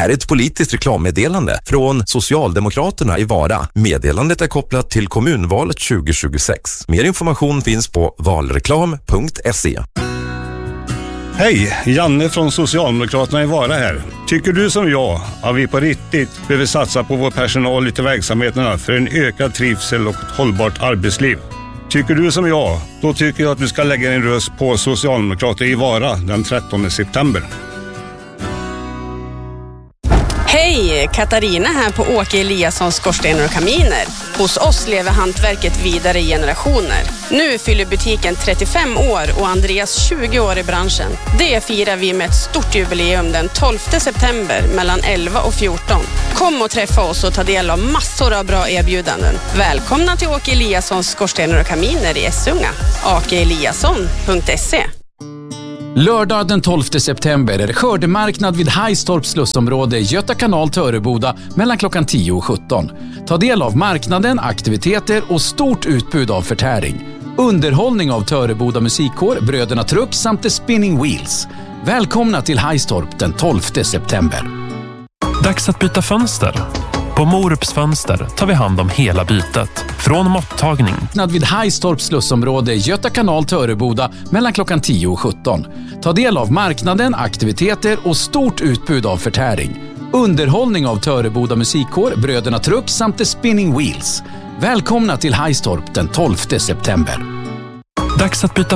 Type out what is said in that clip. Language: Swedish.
här är ett politiskt reklammeddelande från Socialdemokraterna i Vara. Meddelandet är kopplat till kommunvalet 2026. Mer information finns på valreklam.se. Hej, Janne från Socialdemokraterna i Vara här. Tycker du som jag att vi på riktigt behöver satsa på vår personal ute i verksamheterna för en ökad trivsel och ett hållbart arbetsliv? Tycker du som jag, då tycker jag att du ska lägga en röst på Socialdemokrater i Vara den 13 september. Hej, Katarina här på Åke Eliassons skorstenar och kaminer. Hos oss lever hantverket vidare i generationer. Nu fyller butiken 35 år och Andreas 20 år i branschen. Det firar vi med ett stort jubileum den 12 september mellan 11 och 14. Kom och träffa oss och ta del av massor av bra erbjudanden. Välkomna till Åke Eliassons skorstenar och kaminer i Essunga. akeeliasson.se. Lördag den 12 september är det skördemarknad vid Hajstorps slussområde Göta kanal Töreboda mellan klockan 10 och 17. Ta del av marknaden, aktiviteter och stort utbud av förtäring. Underhållning av Töreboda musikkår, Bröderna Truck samt The Spinning Wheels. Välkomna till Hajstorp den 12 september. Dags att byta fönster. På Morups fönster tar vi hand om hela bytet. Från måttagning. Vid Hajstorps slussområde Göta kanal Töreboda mellan klockan 10 och 17. Ta del av marknaden, aktiviteter och stort utbud av förtäring. Underhållning av Töreboda musikkår, Bröderna Truck samt The Spinning Wheels. Välkomna till Hajstorp den 12 september. Dags att byta